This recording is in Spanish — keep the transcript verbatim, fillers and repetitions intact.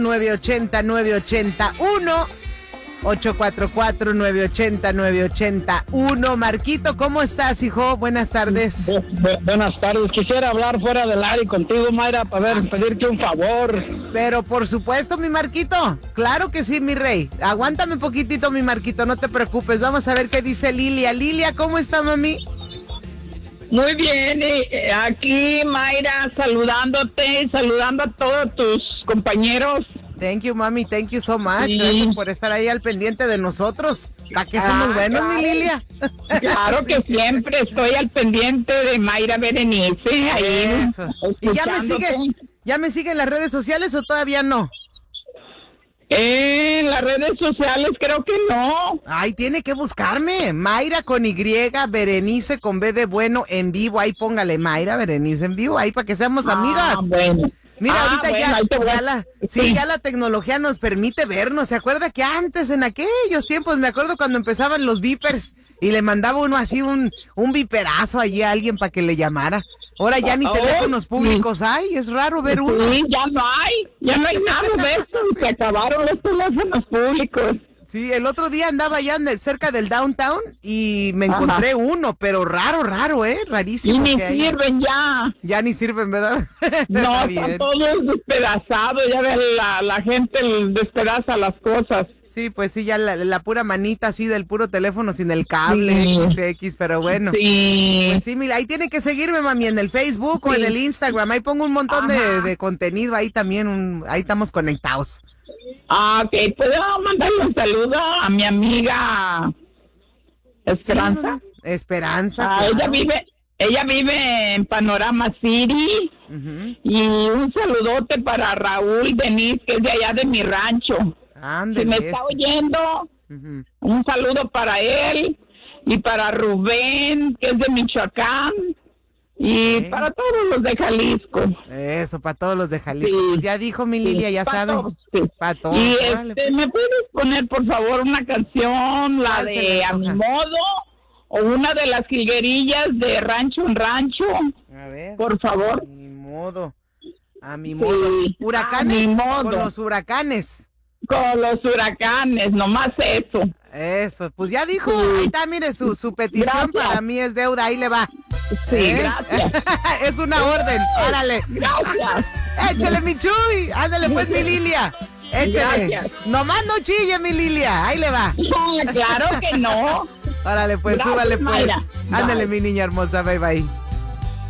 nueve ocho cero, nueve ocho cero uno, ocho cuatro cuatro, nueve ocho cero, nueve ocho cero uno. Marquito, ¿cómo estás, hijo? Buenas tardes. Bu- bu- buenas tardes. Quisiera hablar fuera del aire contigo, Mayra, para ver, pedirte un favor. Pero por supuesto, mi Marquito. Claro que sí, mi rey. Aguántame un poquitito, mi Marquito, no te preocupes. Vamos a ver qué dice Lilia. Lilia, ¿cómo está, mami? Muy bien, eh, aquí Mayra saludándote, saludando a todos tus compañeros. Thank you, mami. Thank you so much. Sí. Gracias por estar ahí al pendiente de nosotros. ¿Para qué somos Ah, buenos, claro. mi Lilia? Claro Sí. que siempre estoy al pendiente de Mayra Berenice. Ahí, Eso. ¿Y ya me escuchándote. sigue? ¿Ya me sigue en las redes sociales o todavía no? En las redes sociales creo que no. Ay, tiene que buscarme. Mayra con Y, Berenice con B de bueno en vivo. Ahí póngale Mayra Berenice en vivo, ahí para que seamos amigas. Ah, bueno. Mira, Ah, ahorita bueno, ya, ahí te voy a- ya la, sí, sí. ya la tecnología nos permite vernos. ¿Se acuerda que antes, en aquellos tiempos, me acuerdo cuando empezaban los beepers y le mandaba uno así un, un beeperazo allí a alguien para que le llamara? Ahora ya ni Oh, teléfonos sí. públicos hay, es raro ver uno. Sí, ya no hay, ya no hay nada de eso. Se acabaron los teléfonos públicos. Sí, el otro día andaba allá en el- cerca del downtown y me encontré Ajá. uno, pero raro, raro, ¿eh? Y Rarísimo. ni que hay. sirven ya. Ya ni sirven, ¿verdad? No, Está están bien. todos despedazados, ya ves, la, la gente despedaza las cosas. Sí, pues sí, ya la, la pura manita así del puro teléfono sin el cable, Sí. equis equis, pero bueno. Sí. Pues sí, mira, ahí tiene que seguirme, mami, en el Facebook o en Sí. el Instagram. Ahí pongo un montón de, Ajá. de contenido, ahí también, un, ahí estamos conectados. Ah, ok, ¿puedo mandarle un saludo a mi amiga Esperanza? Sí, Esperanza. Ah, claro. ella vive, ella vive en Panorama City. Ujú. Y un saludote para Raúl Denis, que es de allá de mi rancho. Si Ándele, me está eso. oyendo, Ujú. un saludo para él y para Rubén, que es de Michoacán, y Ok. para todos los de Jalisco. Eso, para todos los de Jalisco. Sí. Pues ya dijo mi Lilia, ya Pa' saben. todos, sí. Para todos. Y Órale, este, pues. ¿me puedes poner por favor una canción, la ¿Cuál se le de A antoja? mi modo, o una de las jilguerillas de Rancho en Rancho? A ver. Por favor. A mi modo. A mi Sí, modo. a Huracanes. mi modo. Con los huracanes. Con los huracanes, nomás eso. Eso, pues ya dijo. Sí. Ahí está, mire, su, su petición Gracias. para mí es deuda. Ahí le va. Sí, ¿Eh? gracias. Es una orden. Órale. Gracias. Échale, mi Chuy. Ándale, pues, mi Lilia. Échale. Gracias. Nomás no chille, mi Lilia. Ahí le va. Claro que no. Órale, pues, Gracias, súbale, pues. Mayra. Ándale, Bye. mi niña hermosa. Bye, bye.